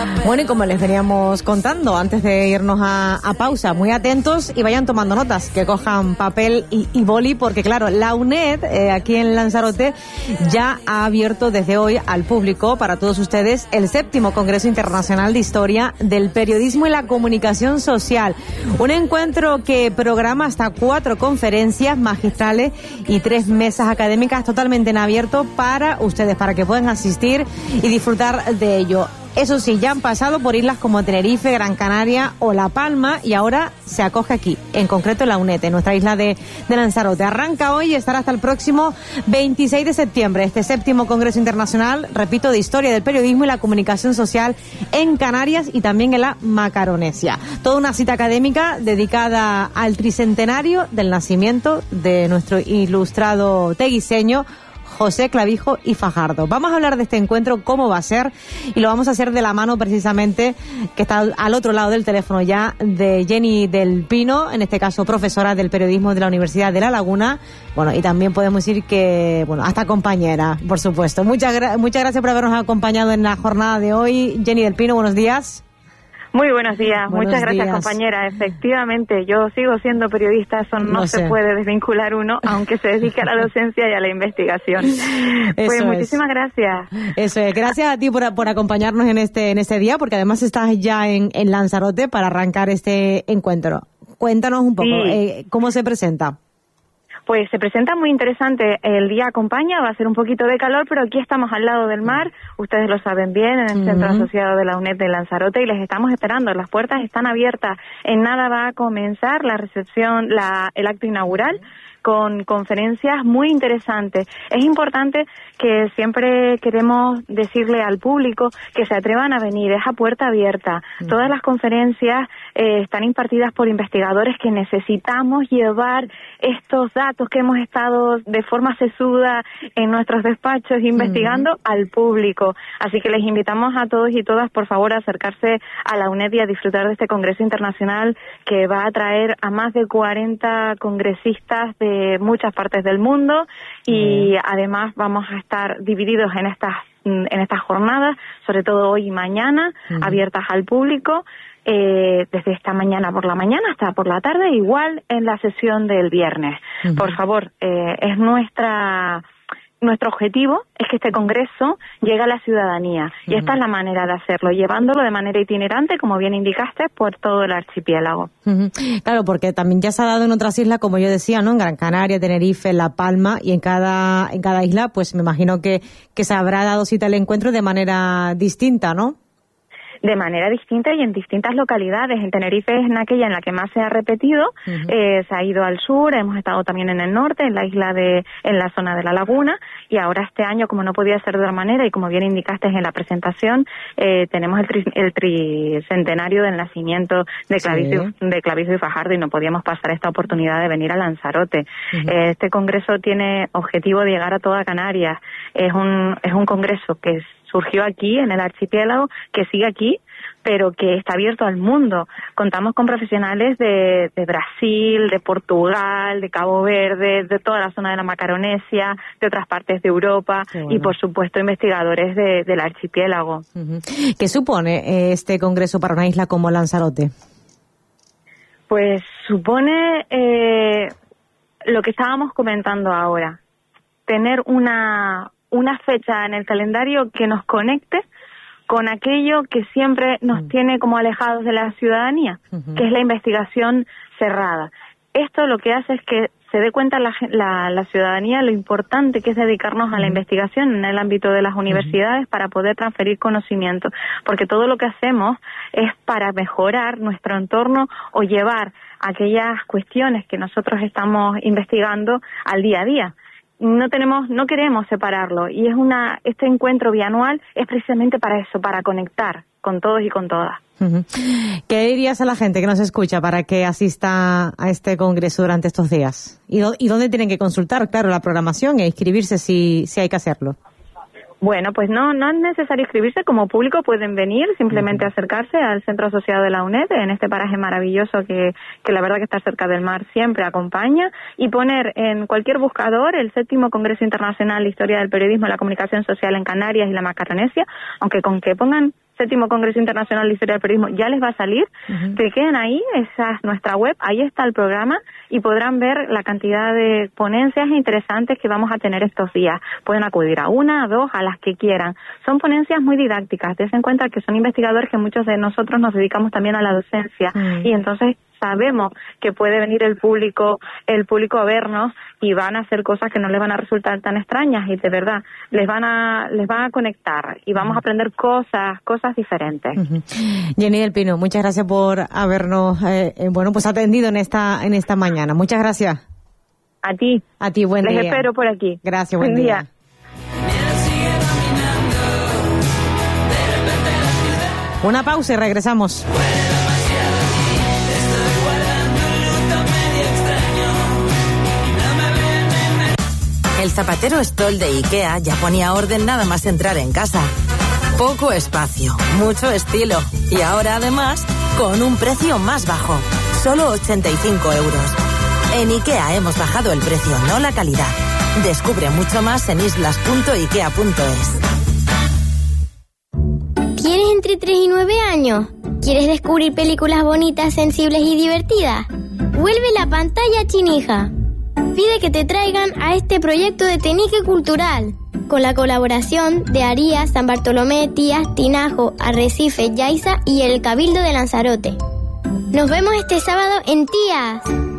Bueno, y como les veníamos contando antes de irnos a pausa, muy atentos y vayan tomando notas, que cojan papel y boli, porque claro, la UNED aquí en Lanzarote ya ha abierto desde hoy al público, para todos ustedes, el 7º Congreso Internacional de Historia del Periodismo y la Comunicación Social. Un encuentro que programa hasta 4 conferencias magistrales y 3 mesas académicas totalmente en abierto para ustedes, para que puedan asistir y disfrutar de ello. Eso sí, ya han pasado por islas como Tenerife, Gran Canaria o La Palma y ahora se acoge aquí, en concreto en la UNED, en nuestra isla de Lanzarote. Arranca hoy y estará hasta el próximo 26 de septiembre, este 7º Congreso Internacional, repito, de Historia del Periodismo y la Comunicación Social en Canarias y también en la Macaronesia. Toda una cita académica dedicada al tricentenario del nacimiento de nuestro ilustrado teguiseño, José Clavijo y Fajardo. Vamos a hablar de este encuentro, cómo va a ser, y lo vamos a hacer de la mano precisamente, que está al otro lado del teléfono ya, de Jenny del Pino, en este caso profesora del periodismo de la Universidad de La Laguna, bueno, y también podemos decir que, bueno, hasta compañera, por supuesto. Muchas gracias por habernos acompañado en la jornada de hoy. Jenny del Pino, buenos días. Muy buenos días, muchas gracias días, compañera. Efectivamente, yo sigo siendo periodista, eso no se puede desvincular uno, aunque se dedique a la docencia y a la investigación. Pues muchísimas gracias. Eso es, gracias a ti por acompañarnos en este día, porque además estás ya en Lanzarote para arrancar este encuentro. Cuéntanos un poco, ¿cómo se presenta? Pues se presenta muy interesante. El día acompaña, va a ser un poquito de calor, pero aquí estamos al lado del mar. Ustedes lo saben bien, en el Centro Asociado de la UNED de Lanzarote, y les estamos esperando. Las puertas están abiertas. En nada va a comenzar la recepción, el acto inaugural, con conferencias muy interesantes. Es importante que siempre queremos decirle al público que se atrevan a venir, es a puerta abierta. Todas las conferencias están impartidas por investigadores que necesitamos llevar estos datos que hemos estado de forma sesuda en nuestros despachos investigando al público. Así que les invitamos a todos y todas, por favor, a acercarse a la UNED y a disfrutar de este Congreso Internacional que va a traer a más de 40 congresistas de muchas partes del mundo, y además vamos a estar divididos en estas jornadas, sobre todo hoy y mañana, abiertas al público, desde esta mañana por la mañana hasta por la tarde, igual en la sesión del viernes. Por favor, es nuestro objetivo es que este congreso llegue a la ciudadanía, y esta es la manera de hacerlo, llevándolo de manera itinerante, como bien indicaste, por todo el archipiélago. Claro, porque también ya se ha dado en otras islas, como yo decía, ¿no? En Gran Canaria, Tenerife, La Palma, y en cada isla, pues me imagino que se habrá dado cita al encuentro de manera distinta, ¿no? De manera distinta y en distintas localidades. En Tenerife es en aquella en la que más se ha repetido, se ha ido al sur, hemos estado también en el norte, en la zona de La Laguna, y ahora este año, como no podía ser de otra manera, y como bien indicaste en la presentación, tenemos el tricentenario del nacimiento de Clavijo y Fajardo, y no podíamos pasar esta oportunidad de venir a Lanzarote. Este congreso tiene objetivo de llegar a toda Canarias. Es un congreso que surgió aquí, en el archipiélago, que sigue aquí, pero que está abierto al mundo. Contamos con profesionales de Brasil, de Portugal, de Cabo Verde, de toda la zona de la Macaronesia, de otras partes de Europa, y por supuesto investigadores del archipiélago. ¿Qué supone este congreso para una isla como Lanzarote? Pues supone lo que estábamos comentando ahora, tener una fecha en el calendario que nos conecte con aquello que siempre nos tiene como alejados de la ciudadanía, que es la investigación cerrada. Esto lo que hace es que se dé cuenta la ciudadanía lo importante que es dedicarnos a la investigación en el ámbito de las universidades para poder transferir conocimiento, porque todo lo que hacemos es para mejorar nuestro entorno o llevar aquellas cuestiones que nosotros estamos investigando al día a día. No queremos separarlo, y este encuentro bianual es precisamente para eso, para conectar con todos y con todas. ¿Qué dirías a la gente que nos escucha para que asista a este congreso durante estos días? ¿Y dónde tienen que consultar, claro, la programación e inscribirse si hay que hacerlo? Bueno, pues no es necesario inscribirse. Como público pueden venir, simplemente acercarse al Centro Asociado de la UNED, en este paraje maravilloso que la verdad que está cerca del mar siempre acompaña, y poner en cualquier buscador el 7º Congreso Internacional de Historia del Periodismo y la Comunicación Social en Canarias y la Macaronesia, aunque con que pongan 7º Congreso Internacional de Historia del Periodismo ya les va a salir. Que queden ahí, esa es nuestra web, ahí está el programa y podrán ver la cantidad de ponencias interesantes que vamos a tener estos días. Pueden acudir a una, a dos, a las que quieran. Son ponencias muy didácticas. Ten en cuenta que son investigadores que muchos de nosotros nos dedicamos también a la docencia y entonces sabemos que puede venir el público a vernos y van a hacer cosas que no les van a resultar tan extrañas y de verdad les van a conectar y vamos a aprender cosas diferentes. Jenny del Pino, muchas gracias por habernos pues atendido en esta mañana. Muchas gracias. A ti, buen día. Les espero por aquí. Gracias, buen día. Una pausa y regresamos. El zapatero Stoll de IKEA ya ponía orden nada más entrar en casa. Poco espacio, mucho estilo. Y ahora además, con un precio más bajo. Solo 85 euros. En IKEA hemos bajado el precio, no la calidad. Descubre mucho más en islas.ikea.es. ¿Tienes entre 3 y 9 años? ¿Quieres descubrir películas bonitas, sensibles y divertidas? Vuelve la pantalla Chinija. Pide que te traigan a este proyecto de Tenique Cultural, con la colaboración de Arías, San Bartolomé, Tías, Tinajo, Arrecife, Yaiza y el Cabildo de Lanzarote. Nos vemos este sábado en Tías.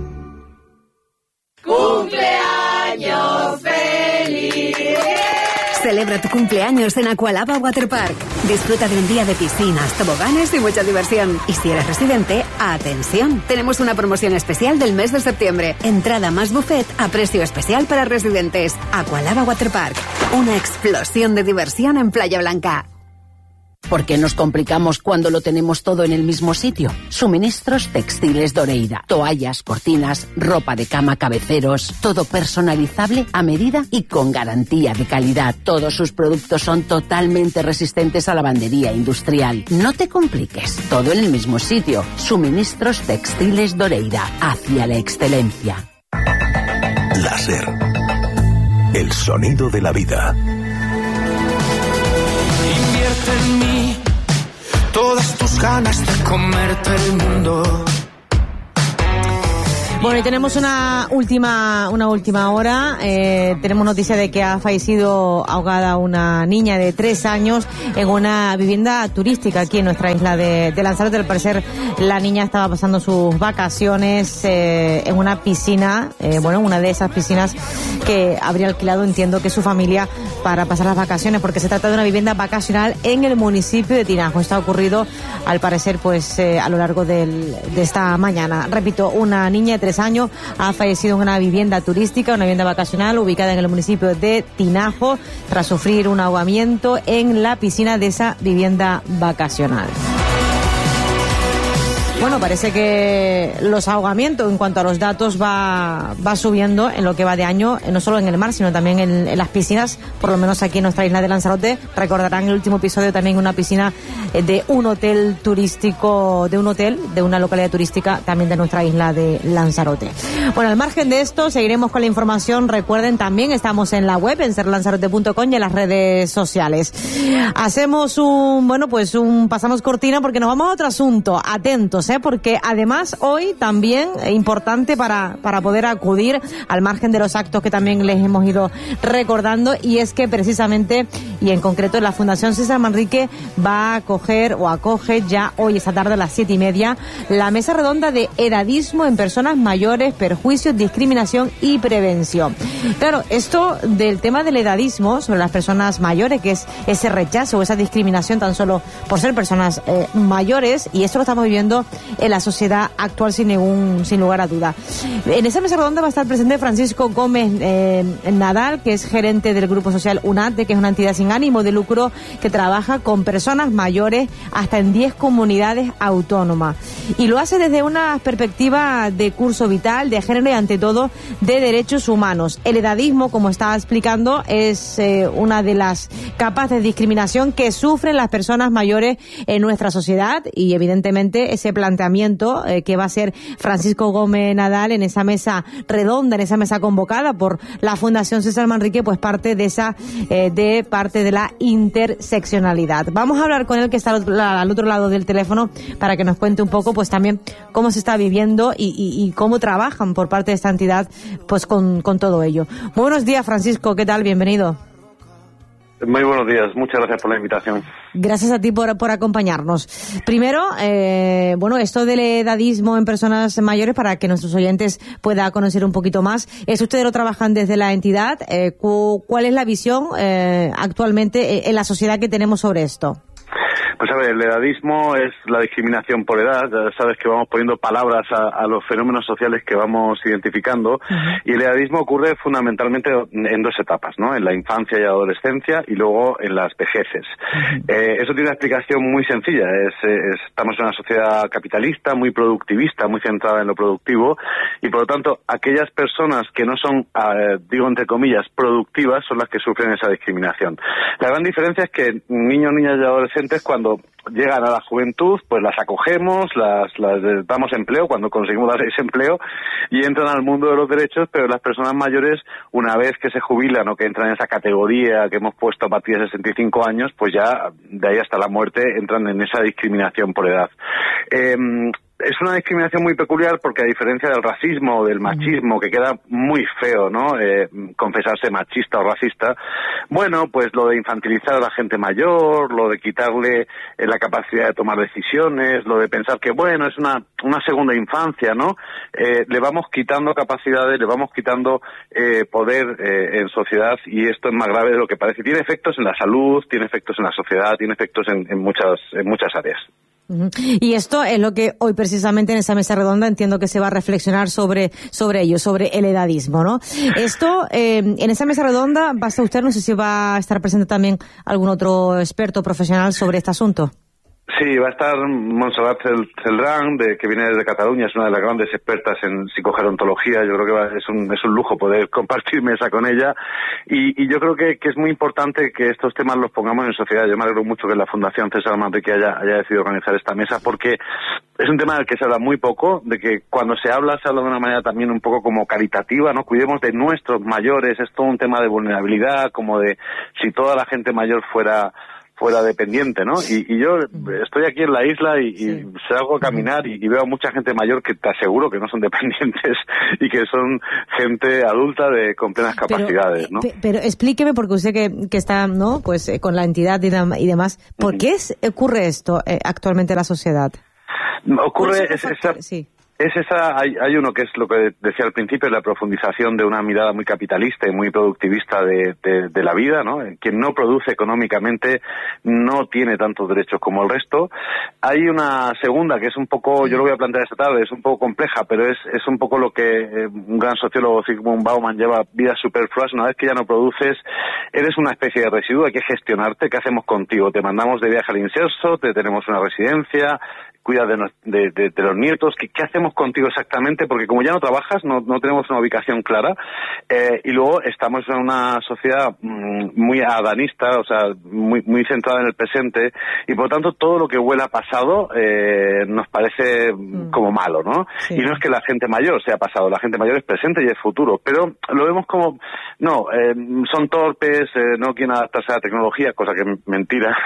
¡Cumpleaños feliz! Celebra tu cumpleaños en Aqualaba Waterpark. Disfruta de un día de piscinas, toboganes y mucha diversión. Y si eres residente, ¡atención! Tenemos una promoción especial del mes de septiembre. Entrada más buffet a precio especial para residentes. Aqualaba Waterpark. Una explosión de diversión en Playa Blanca. ¿Por qué nos complicamos cuando lo tenemos todo en el mismo sitio? Suministros Textiles Doreira. Toallas, cortinas, ropa de cama, cabeceros. Todo personalizable a medida y con garantía de calidad. Todos sus productos son totalmente resistentes a lavandería industrial. No te compliques. Todo en el mismo sitio. Suministros Textiles Doreira. Hacia la excelencia. Láser. El sonido de la vida. En mí, todas tus ganas de comerte el mundo. Bueno, y tenemos una última hora. Tenemos noticia de que ha fallecido ahogada una niña de 3 años en una vivienda turística aquí en nuestra isla de Lanzarote. Al parecer, la niña estaba pasando sus vacaciones en una piscina, una de esas piscinas que habría alquilado, entiendo que su familia, para pasar las vacaciones, porque se trata de una vivienda vacacional en el municipio de Tinajo. Esto ha ocurrido, al parecer, a lo largo de esta mañana. Repito, una niña de 3 años ha fallecido en una vivienda turística, una vivienda vacacional ubicada en el municipio de Tinajo, tras sufrir un ahogamiento en la piscina de esa vivienda vacacional. Bueno, parece que los ahogamientos en cuanto a los datos va subiendo en lo que va de año, no solo en el mar, sino también en las piscinas, por lo menos aquí en nuestra isla de Lanzarote. Recordarán el último episodio también una piscina de un hotel turístico, de una localidad turística también de nuestra isla de Lanzarote. Bueno, al margen de esto, seguiremos con la información. Recuerden, también estamos en la web, en serlanzarote.com y en las redes sociales. Hacemos pasamos cortina porque nos vamos a otro asunto. Atentos, porque además hoy también es importante para poder acudir, al margen de los actos que también les hemos ido recordando, y es que precisamente, y en concreto, la Fundación César Manrique va a acoge ya hoy, esta tarde a las 7:30, la mesa redonda de edadismo en personas mayores, perjuicios, discriminación y prevención. Claro, esto del tema del edadismo sobre las personas mayores, que es ese rechazo o esa discriminación tan solo por ser personas mayores, y esto lo estamos viviendo en la sociedad actual sin lugar a duda. En esa mesa redonda va a estar presente Francisco Gómez Nadal, que es gerente del Grupo Social UNATE, que es una entidad sin ánimo de lucro que trabaja con personas mayores hasta en 10 comunidades autónomas. y lo hace desde una perspectiva de curso vital, de género y ante todo de derechos humanos. El edadismo, como estaba explicando, es una de las capas de discriminación que sufren las personas mayores en nuestra sociedad, y evidentemente ese planteamiento que va a hacer Francisco Gómez Nadal en esa mesa redonda, en esa mesa convocada por la Fundación César Manrique, pues parte de esa parte de la interseccionalidad. Vamos a hablar con él, que está al otro lado del teléfono, para que nos cuente un poco pues también cómo se está viviendo y cómo trabajan por parte de esta entidad pues con todo ello. Muy buenos días, Francisco, ¿qué tal? Bienvenido. Muy buenos días, muchas gracias por la invitación. Gracias a ti por acompañarnos. Primero, esto del edadismo en personas mayores, para que nuestros oyentes puedan conocer un poquito más. Ustedes lo trabajan desde la entidad. ¿Cuál es la visión actualmente en la sociedad que tenemos sobre esto? Pues a ver, el edadismo es la discriminación por edad. Ya sabes que vamos poniendo palabras a los fenómenos sociales que vamos identificando. Y el edadismo ocurre fundamentalmente en dos etapas, ¿no? En la infancia y adolescencia y luego en las vejeces. Eso tiene una explicación muy sencilla. Estamos en una sociedad capitalista, muy productivista, muy centrada en lo productivo, y por lo tanto aquellas personas que no son, digo entre comillas, productivas, son las que sufren esa discriminación. La gran diferencia es que niños, niñas y adolescentes, cuando llegan a la juventud, pues las acogemos, las damos empleo cuando conseguimos darles empleo, y entran al mundo de los derechos. Pero las personas mayores, una vez que se jubilan o que entran en esa categoría que hemos puesto a partir de 65 años, pues ya de ahí hasta la muerte entran en esa discriminación por edad. Es una discriminación muy peculiar porque, a diferencia del racismo o del machismo, que queda muy feo, ¿no? Confesarse machista o racista, bueno, pues lo de infantilizar a la gente mayor, lo de quitarle la capacidad de tomar decisiones, lo de pensar que, bueno, es una segunda infancia, ¿no? Le vamos quitando capacidades, le vamos quitando poder en sociedad, y esto es más grave de lo que parece. Tiene efectos en la salud, tiene efectos en la sociedad, tiene efectos en muchas áreas. Y esto es lo que hoy precisamente en esa mesa redonda entiendo que se va a reflexionar sobre ello, sobre el edadismo, ¿no? Esto, en esa mesa redonda va a estar usted, no sé si va a estar presente también algún otro experto profesional sobre este asunto. Sí, va a estar Montserrat Celdrán, que viene desde Cataluña, es una de las grandes expertas en psicogerontología. Yo creo que es un lujo poder compartir mesa con ella, y yo creo que es muy importante que estos temas los pongamos en sociedad. Yo me alegro mucho que la Fundación César Manrique haya decidido organizar esta mesa, porque es un tema del que se habla muy poco, de que cuando se habla de una manera también un poco como caritativa, ¿no? Cuidemos de nuestros mayores. Es todo un tema de vulnerabilidad, como de si toda la gente mayor fuera dependiente, ¿no? Y yo estoy aquí en la isla y salgo a caminar y veo a mucha gente mayor que te aseguro que no son dependientes y que son gente adulta con plenas capacidades, ¿no? Pero explíqueme, porque usted que está, ¿no? Pues con la entidad y demás, ¿por qué ocurre esto actualmente en la sociedad? Ocurre hay uno que es lo que decía al principio, la profundización de una mirada muy capitalista y muy productivista de la vida, ¿no? Quien no produce económicamente no tiene tantos derechos como el resto. Hay una segunda que es un poco, yo lo voy a plantear esta tarde, es un poco compleja, pero es un poco lo que un gran sociólogo, Zygmunt Bauman, llama vidas superfluas. Una vez que ya no produces, eres una especie de residuo, hay que gestionarte. ¿Qué hacemos contigo? Te mandamos de viaje al inserso, te tenemos una residencia, cuidas de los nietos. ¿Qué hacemos contigo exactamente? Porque como ya no trabajas, no tenemos una ubicación clara, y luego estamos en una sociedad muy adanista, o sea, muy centrada en el presente, y por lo tanto todo lo que huela a pasado nos parece como malo, ¿no? Sí. Y no es que la gente mayor sea pasado, la gente mayor es presente y es futuro, pero lo vemos como, son torpes, no quieren adaptarse a la tecnología, cosa que es mentira,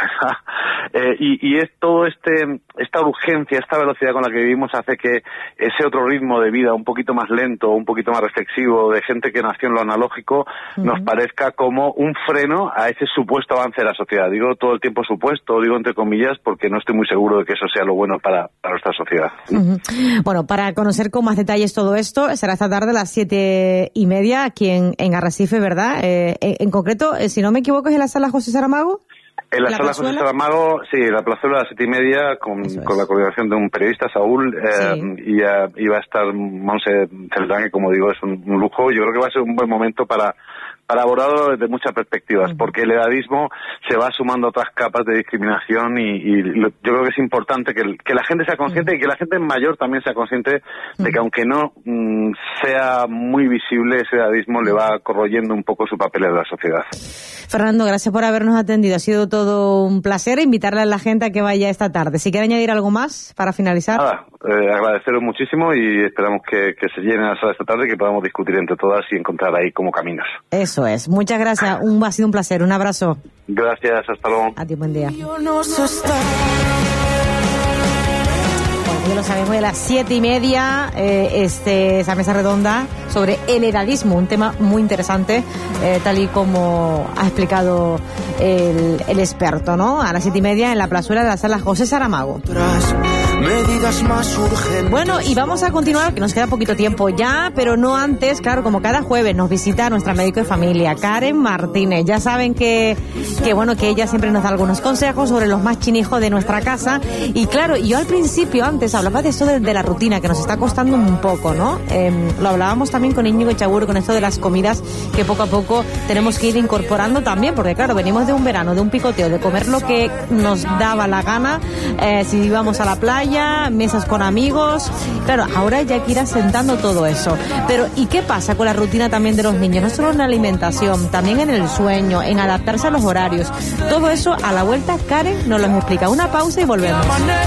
y es todo esta urgencia, esta velocidad con la que vivimos hace que ese otro ritmo de vida un poquito más lento, un poquito más reflexivo, de gente que nació en lo analógico, nos parezca como un freno a ese supuesto avance de la sociedad. Digo todo el tiempo supuesto, digo entre comillas, porque no estoy muy seguro de que eso sea lo bueno para nuestra sociedad. Bueno, para conocer con más detalles todo esto, será esta tarde a las 7:30 aquí en Arrecife, ¿verdad? En concreto, si no me equivoco, es en la sala José Saramago. En la sala José Saramago, sí, la plazuela a las 7:30 con la coordinación de un periodista, Saúl, y va a estar Monse Celdrán, que como digo es un lujo. Yo creo que va a ser un buen momento para para abordarlo desde muchas perspectivas, porque el edadismo se va sumando a otras capas de discriminación yo creo que es importante que la gente sea consciente y que la gente mayor también sea consciente de que aunque no sea muy visible, ese edadismo le va corroyendo un poco su papel en la sociedad. Fernando, gracias por habernos atendido. Ha sido todo un placer invitarle a la gente a que vaya esta tarde. Si quiere añadir algo más para finalizar. Nada, agradeceros muchísimo y esperamos que se llene la sala esta tarde y que podamos discutir entre todas y encontrar ahí como caminos. Eso es. Muchas gracias. Ha sido un placer. Un abrazo. Gracias. Hasta luego. A ti, buen día. Ya lo sabemos, de las 7:30, esa mesa redonda sobre el edadismo, un tema muy interesante, tal y como ha explicado el experto, ¿no? A las 7:30 en la plazuela de la sala José Saramago. Medidas más urgentes. Bueno, y vamos a continuar, que nos queda poquito tiempo ya, pero no antes, claro, como cada jueves nos visita nuestra médico de familia, Karen Martínez. Ya saben que ella siempre nos da algunos consejos sobre los más chinijos de nuestra casa. Y claro, yo al principio, antes, hablaba de esto de la rutina, que nos está costando un poco, ¿no? Lo hablábamos también con Íñigo Echaguren, con esto de las comidas que poco a poco tenemos que ir incorporando también, porque claro, venimos de un verano, de un picoteo, de comer lo que nos daba la gana, si íbamos a la playa, mesas con amigos. Claro, ahora ya hay que ir asentando todo eso. Pero, ¿y qué pasa con la rutina también de los niños? No solo en la alimentación, también en el sueño, en adaptarse a los horarios. Todo eso, a la vuelta, Karen nos lo explica. Una pausa y volvemos.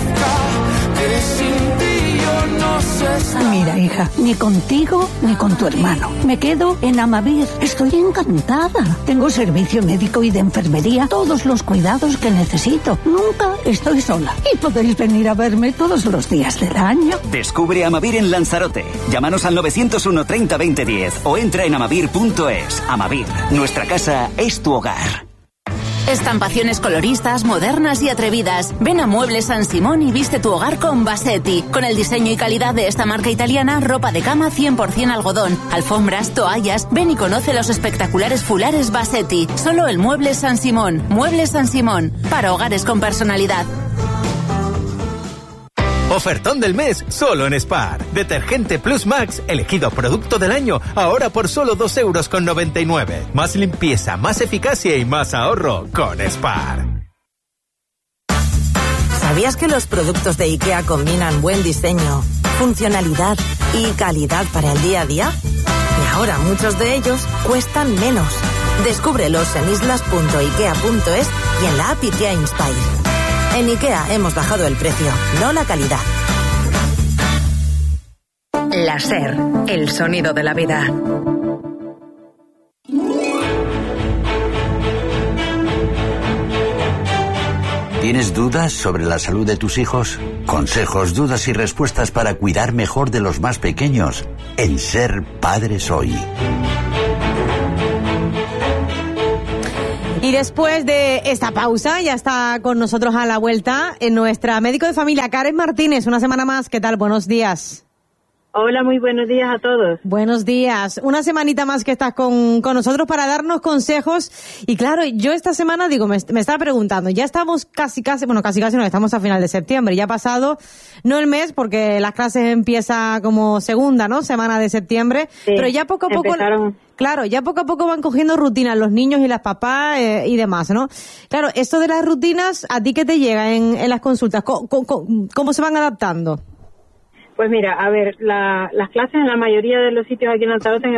Mira, hija, ni contigo ni con tu hermano. Me quedo en Amavir. Estoy encantada. Tengo servicio médico y de enfermería, todos los cuidados que necesito. Nunca estoy sola. Y podéis venir a verme todos los días del año. Descubre Amavir en Lanzarote. Llámanos al 901 30 20 10 o entra en amavir.es. Amavir, nuestra casa es tu hogar. Estampaciones coloristas, modernas y atrevidas. Ven a Muebles San Simón y viste tu hogar con Bassetti. Con el diseño y calidad de esta marca italiana, ropa de cama 100% algodón, alfombras, toallas. Ven y conoce los espectaculares fulares Bassetti. Solo el Muebles San Simón. Muebles San Simón. Para hogares con personalidad. Ofertón del mes, solo en Spar. Detergente Plus Max, elegido producto del año, ahora por solo 2,99 €. Más limpieza, más eficacia y más ahorro con Spar. ¿Sabías que los productos de IKEA combinan buen diseño, funcionalidad y calidad para el día a día? Y ahora muchos de ellos cuestan menos. Descúbrelos en islas.ikea.es y en la app IKEA Inspire. En IKEA hemos bajado el precio, no la calidad. La SER, el sonido de la vida. ¿Tienes dudas sobre la salud de tus hijos? Consejos, dudas y respuestas para cuidar mejor de los más pequeños en Ser Padres Hoy. Y después de esta pausa, ya está con nosotros a la vuelta nuestra médico de familia, Karen Martínez. Una semana más, ¿qué tal? Buenos días. Hola, muy buenos días a todos. Buenos días. Una semanita más que estás con nosotros para darnos consejos. Y claro, yo esta semana, me estaba preguntando, ya estamos casi no, estamos a final de septiembre. Ya ha pasado, no el mes, porque las clases empieza como segunda, ¿no? Semana de septiembre. Sí, pero ya poco a poco... Claro, ya poco a poco van cogiendo rutinas los niños y las papás y demás, ¿no? Claro, esto de las rutinas, ¿a ti qué te llega en las consultas? ¿Cómo se van adaptando? Pues mira, a ver, las clases en la mayoría de los sitios aquí en Lanzarote